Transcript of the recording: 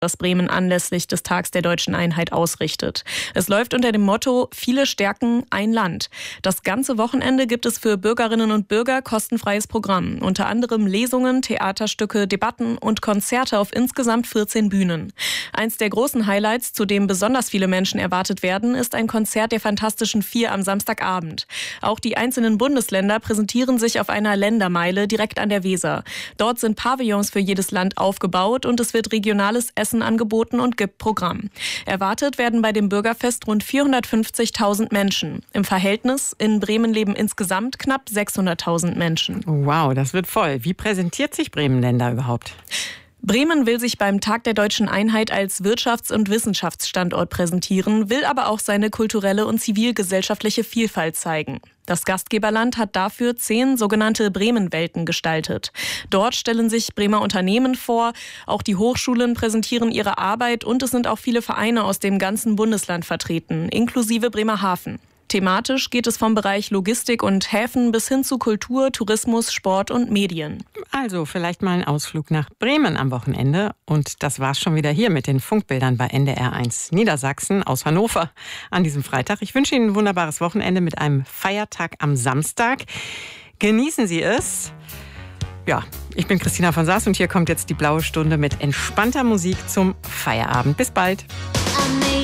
das Bremen anlässlich des Tags der Deutschen Einheit ausrichtet. Es läuft unter dem Motto Viele stärken ein Land. Das ganze Wochenende gibt es für Bürgerinnen und Bürger kostenfreies Programm. Unter anderem Lesungen, Theaterstücke, Debatten und Konzerte auf insgesamt 14 Bühnen. Eins der großen Highlights, zu dem besonders viele Menschen erwartet werden, ist ein Konzert der Fantastischen Vier am Samstagabend. Auch die einzelnen Bundesländer präsentieren sich auf einer Ländermeile direkt an der Weser. Dort sind Pavillons für jedes Land aufgebaut und es wird regionales Essen angeboten und gibt Programm. Erwartet werden bei dem Bürgerfest rund 450.000 Menschen. Im Verhältnis in Bremen leben insgesamt knapp 600.000 Menschen. Wow, das wird voll. Wie präsentiert sich Bremen denn da überhaupt? Bremen will sich beim Tag der Deutschen Einheit als Wirtschafts- und Wissenschaftsstandort präsentieren, will aber auch seine kulturelle und zivilgesellschaftliche Vielfalt zeigen. Das Gastgeberland hat dafür 10 sogenannte Bremen-Welten gestaltet. Dort stellen sich Bremer Unternehmen vor, auch die Hochschulen präsentieren ihre Arbeit und es sind auch viele Vereine aus dem ganzen Bundesland vertreten, inklusive Bremerhaven. Thematisch geht es vom Bereich Logistik und Häfen bis hin zu Kultur, Tourismus, Sport und Medien. Also vielleicht mal ein Ausflug nach Bremen am Wochenende. Und das war's schon wieder hier mit den Funkbildern bei NDR1 Niedersachsen aus Hannover an diesem Freitag. Ich wünsche Ihnen ein wunderbares Wochenende mit einem Feiertag am Samstag. Genießen Sie es. Ja, ich bin Christina von Saas und hier kommt jetzt die blaue Stunde mit entspannter Musik zum Feierabend. Bis bald.